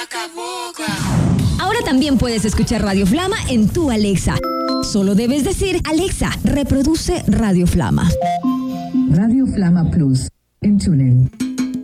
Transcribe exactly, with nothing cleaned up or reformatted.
Ahora también puedes escuchar Radio Flama en tu Alexa. Solo debes decir, Alexa, reproduce Radio Flama. Radio Flama Plus en TuneIn.